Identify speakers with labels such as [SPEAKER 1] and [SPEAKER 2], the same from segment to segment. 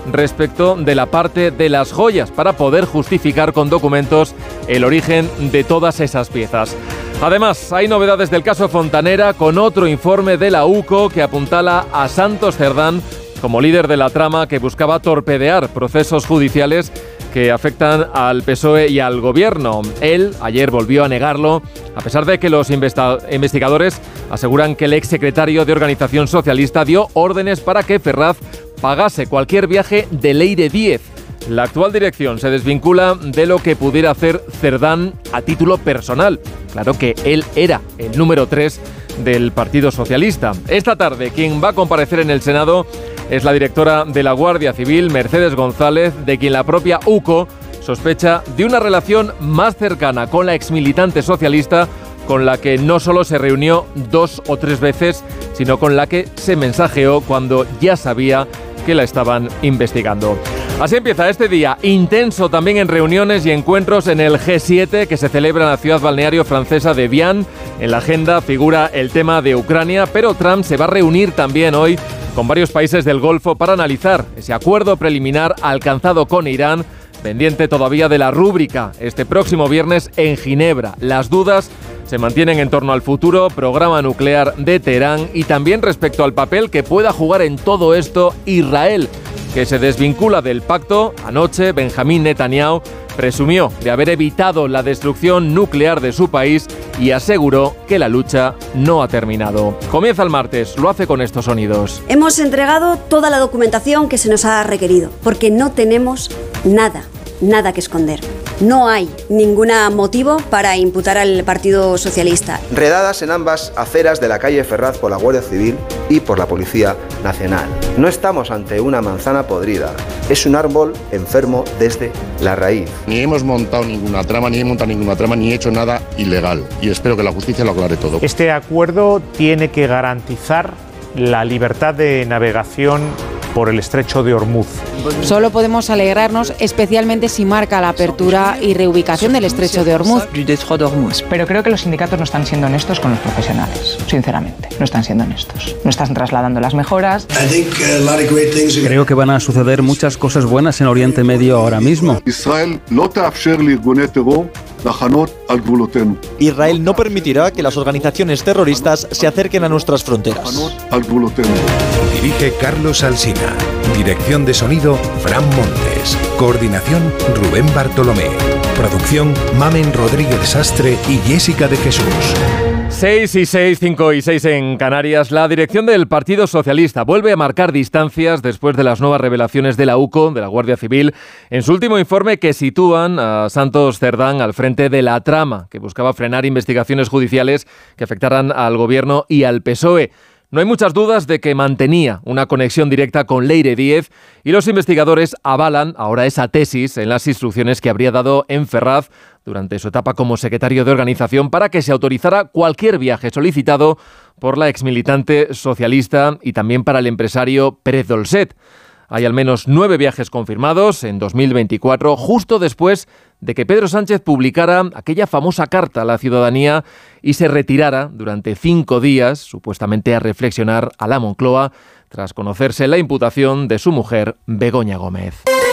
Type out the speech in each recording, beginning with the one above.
[SPEAKER 1] respecto de la parte de las joyas para poder justificar con documentos el origen de todas esas piezas. Además, hay novedades del caso Fontanera con otro informe de la UCO que apuntala a Santos Cerdán como líder de la trama que buscaba torpedear procesos judiciales que afectan al PSOE y al Gobierno. Él ayer volvió a negarlo, a pesar de que los investigadores aseguran que el exsecretario de Organización Socialista dio órdenes para que Ferraz pagase cualquier viaje de Leire Díez. La actual dirección se desvincula de lo que pudiera hacer Cerdán a título personal. Claro que él era el número 3 del Partido Socialista. Esta tarde, quien va a comparecer en el Senado es la directora de la Guardia Civil, Mercedes González, de quien la propia UCO sospecha de una relación más cercana con la exmilitante socialista, con la que no solo se reunió 2 o 3 veces, sino con la que se mensajeó cuando ya sabía que la estaban investigando. Así empieza este día, intenso también en reuniones y encuentros en el G7 que se celebra en la ciudad balneario francesa de Evian. En la agenda figura el tema de Ucrania, pero Trump se va a reunir también hoy con varios países del Golfo para analizar ese acuerdo preliminar alcanzado con Irán, pendiente todavía de la rúbrica este próximo viernes en Ginebra. Las dudas se mantienen en torno al futuro programa nuclear de Teherán y también respecto al papel que pueda jugar en todo esto Israel, que se desvincula del pacto. Anoche, Benjamín Netanyahu presumió de haber evitado la destrucción nuclear de su país y aseguró que la lucha no ha terminado. Comienza el martes, lo hace con estos sonidos.
[SPEAKER 2] Hemos entregado toda la documentación que se nos ha requerido, porque no tenemos nada que esconder. No hay ningún motivo para imputar al Partido Socialista.
[SPEAKER 3] Redadas en ambas aceras de la calle Ferraz por la Guardia Civil y por la Policía Nacional. No estamos ante una manzana podrida, es un árbol enfermo desde la raíz.
[SPEAKER 4] Ni hemos montado ninguna trama, ni he hecho nada ilegal. Y espero que la justicia lo aclare todo.
[SPEAKER 5] Este acuerdo tiene que garantizar la libertad de navegación por el estrecho de Hormuz.
[SPEAKER 6] Solo podemos alegrarnos, especialmente si marca la apertura y reubicación del estrecho de Hormuz.
[SPEAKER 7] Pero creo que los sindicatos no están siendo honestos con los profesionales, sinceramente. No están siendo honestos. No están trasladando las mejoras.
[SPEAKER 8] Creo que van a suceder muchas cosas buenas en Oriente Medio ahora mismo.
[SPEAKER 9] Israel no permitirá que las organizaciones terroristas se acerquen a nuestras fronteras.
[SPEAKER 10] Dirige Carlos Alsina. Dirección de sonido, Fran Montes. Coordinación, Rubén Bartolomé. Producción, Mamen Rodríguez Sastre y Jessica de Jesús.
[SPEAKER 1] 6 y 6, 5 y 6 en Canarias. La dirección del Partido Socialista vuelve a marcar distancias después de las nuevas revelaciones de la UCO, de la Guardia Civil, en su último informe que sitúan a Santos Cerdán al frente de la trama que buscaba frenar investigaciones judiciales que afectaran al Gobierno y al PSOE. No hay muchas dudas de que mantenía una conexión directa con Leire Díez y los investigadores avalan ahora esa tesis en las instrucciones que habría dado en Ferraz durante su etapa como secretario de organización para que se autorizara cualquier viaje solicitado por la exmilitante socialista y también para el empresario Pérez Dolcet. Hay al menos 9 viajes confirmados en 2024, justo después de que Pedro Sánchez publicara aquella famosa carta a la ciudadanía y se retirara durante 5 días, supuestamente a reflexionar a la Moncloa, tras conocerse la imputación de su mujer, Begoña Gómez.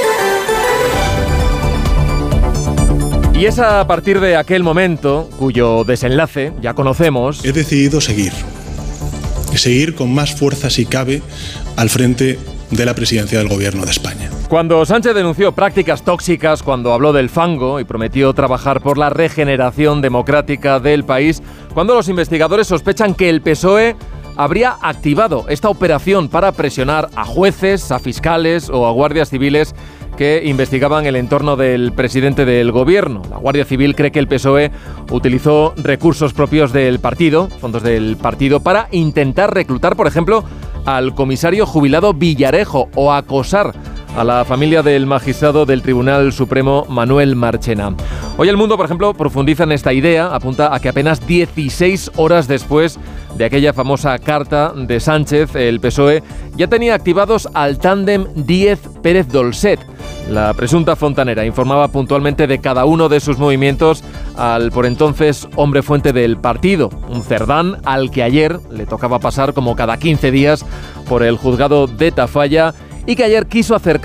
[SPEAKER 1] Y es a partir de aquel momento, cuyo desenlace ya conocemos.
[SPEAKER 11] He decidido seguir con más fuerza si cabe al frente de la presidencia del Gobierno de España.
[SPEAKER 1] Cuando Sánchez denunció prácticas tóxicas, cuando habló del fango y prometió trabajar por la regeneración democrática del país, cuando los investigadores sospechan que el PSOE habría activado esta operación para presionar a jueces, a fiscales o a guardias civiles que investigaban el entorno del presidente del Gobierno. La Guardia Civil cree que el PSOE utilizó recursos propios del partido, fondos del partido, para intentar reclutar, por ejemplo, al comisario jubilado Villarejo o acosar a la familia del magistrado del Tribunal Supremo Manuel Marchena. Hoy El Mundo, por ejemplo, profundiza en esta idea, apunta a que apenas 16 horas después de aquella famosa carta de Sánchez, el PSOE ya tenía activados al tándem Díez-Pérez Dolcet. La presunta fontanera informaba puntualmente de cada uno de sus movimientos al por entonces hombre fuente del partido, un Cerdán al que ayer le tocaba pasar como cada 15 días por el juzgado de Tafalla y que ayer quiso acercar